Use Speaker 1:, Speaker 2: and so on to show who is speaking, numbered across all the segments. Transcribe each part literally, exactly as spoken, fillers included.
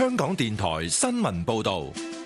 Speaker 1: 香港電台新聞報道。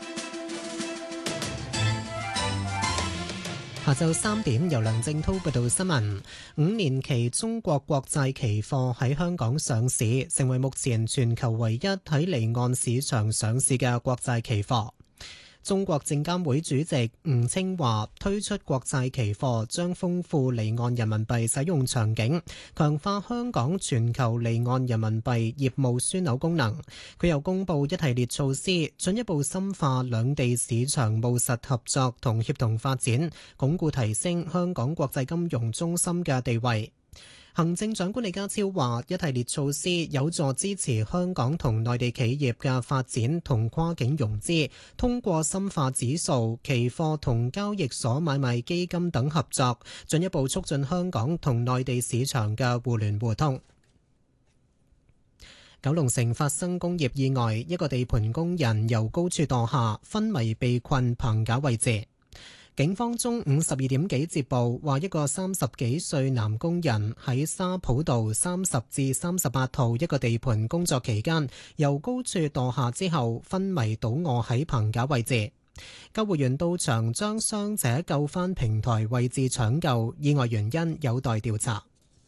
Speaker 2: 下晝三點，由梁正濤報道新聞。五年期中國國債期貨喺香港上市，成為目前全球唯一喺離岸市場上市嘅國債期貨。中國證監會主席吳清華推出國債期貨，將豐富離岸人民幣使用場景，強化香港全球離岸人民幣業務樞紐功能。佢又公布一系列措施，進一步深化兩地市場務實合作同協同發展，鞏固提升香港國際金融中心嘅地位。行政長官李家超話，一系列措施有助支持香港同內地企業嘅發展同跨境融資，通過深化指數、期貨同交易所買賣基金等合作，進一步促進香港同內地市場嘅互聯互通。九龍城發生工業意外，一個地盤工人由高處墮下，昏迷被困棚架位置。警方中午十二點幾接報，話一個三十幾歲男工人喺沙浦道三十至三十八號一個地盤工作期間，由高處墮下之後昏迷倒卧喺棚架位置。救護員到場將傷者救返平台位置搶救，意外原因有待調查。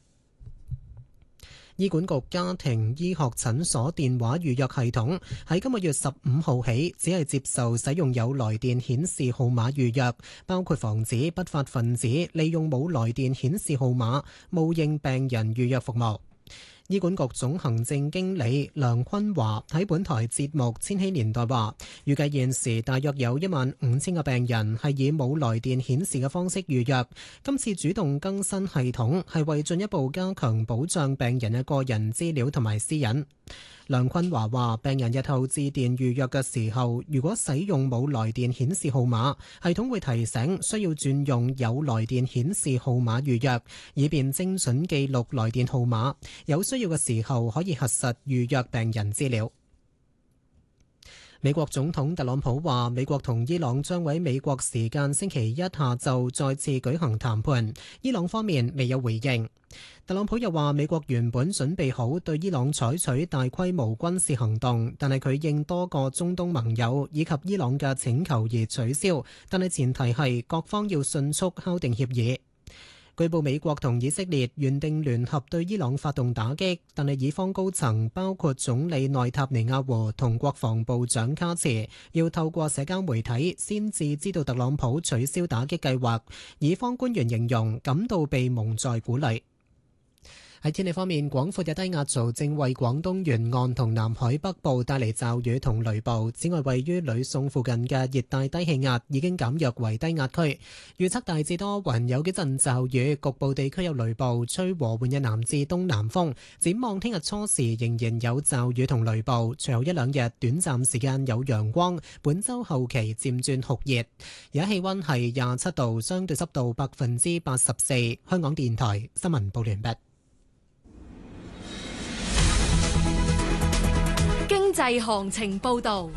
Speaker 2: 醫管局家庭醫學診所電話預約系統喺今個月十五號起，只係接受使用有來電顯示號碼預約，包括防止不法分子利用冇來電顯示號碼冒認病人預約服務。醫管局總行政經理梁坤華喺本台節目《千禧年代》話，預計現時大約有一萬五千個病人係以冇來電顯示嘅方式預約。今次主動更新系統係為進一步加強保障病人嘅個人資料同埋私隱。梁坤華話，病人日後致電預約嘅時候，如果使用冇來電顯示號碼，系統會提醒需要轉用有來電顯示號碼預約，以便精準記錄來電號碼。有需要嘅時候可以核實預約病人資料。美國總統特朗普話，美國同伊朗將喺美國時間星期一下晝再次舉行談判，伊朗方面未有回應。特朗普又話，美國原本準備好對伊朗採取大規模軍事行動，但係佢應多個中東盟友以及伊朗嘅請求而取消，但係前提係各方要迅速敲定協議。據報美國同以色列原定聯合對伊朗發動打擊，但係以方高層包括總理內塔尼亞胡同國防部長卡茨要透過社交媒體先至知道特朗普取消打擊計劃。以方官員形容感到被蒙在鼓裏。喺天氣方面，廣闊嘅低壓槽正為廣東沿岸同南海北部帶嚟驟雨同雷暴。此外，位於呂宋附近嘅熱帶低氣壓已經減弱為低壓區。預測大致多雲，有幾陣驟雨，局部地區有雷暴，吹和緩嘅南至東南風。展望聽日初時仍然有驟雨同雷暴，隨後一兩日短暫時間有陽光。本週後期漸轉酷熱。而家氣溫係廿七度，相對濕度百分之八十四。香港電台新聞報完畢。
Speaker 3: 經濟行情報道。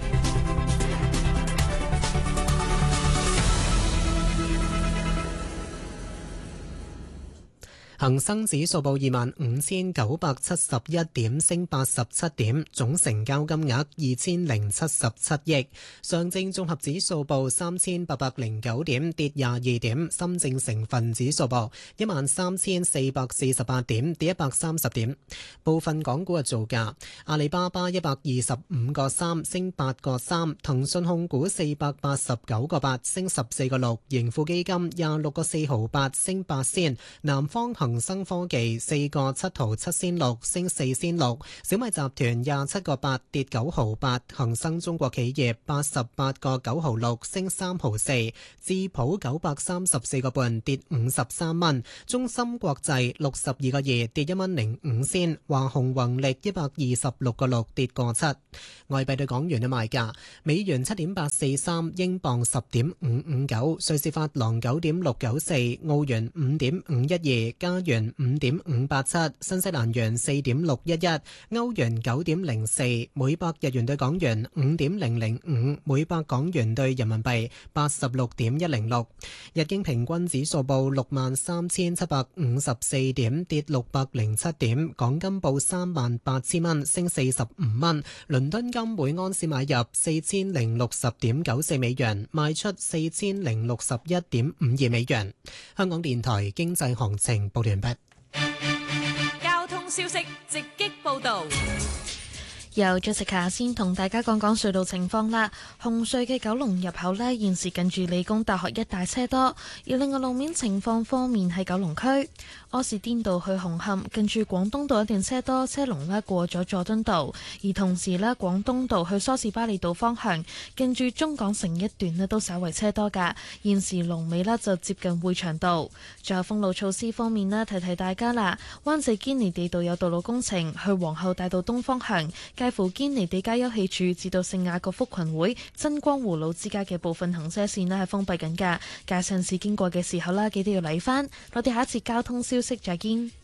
Speaker 3: 恒生指數報二萬五千九百七十一點，升八十七點，總成交金額二千零七十七億。上證綜合指數報三千八百零九點，跌廿二點。深證成分指數報一萬三千四百四十八點，跌一百三十點。部分港股嘅造價：阿里巴巴一百二十五個三，升八個三；騰訊控股四百八十九個八，升十四個六；盈富基金廿六個四毫八，升八仙；南方恒生科技四個七毫七仙六，升四仙六；小米集團廿七個八，跌九毫八；恒生中國企業八十八個九毫六，升三毫四；智普九百三十四個半，跌五十三蚊；中芯國際六十二個二，跌一蚊零五仙；華虹宏力一百二十六個六，跌個七。外幣對港元嘅賣價：美元七點八四三，英鎊十點五五九，瑞士法郎九點六九四，澳元五點五一二，加
Speaker 2: 元五點五八七，新西蘭元四點六一一，歐元九點零四，每百日元對港元五點零零五，每百港元對人民幣八十六點一零六。日經平均指數報六萬三千七百五十四點，跌六百零七點。港金報三萬八千蚊，升四十五蚊。倫敦金每安士買入四千零六十點九四美元，賣出四千零六十一點五二美元。香港電台經濟行情報完畢。
Speaker 4: 交通消息直擊報道。
Speaker 5: 由 Jessica 先同大家講講隧道情況啦。紅隧嘅九龍入口呢，現時近住理工大學一帶車多，而另外路面情況方面喺九龍區柯士甸道去紅磡，近住廣東道一段車多，車龍呢過咗佐敦道，而同時呢，廣東道去梳士巴利道方向，近住中港城一段呢都稍為車多㗎。現時龍尾呢就接近匯祥道。最後封路措施方面呢，提提大家啦，灣仔堅尼地道有道路工程，去皇后大道東方向，介乎堅尼地街休憩處至到聖雅各福群會真光湖老之街嘅部分行車線呢係封閉緊㗎，駕駛人士經過嘅時候啦，記得要嚟返。我哋下一次交通消息再見。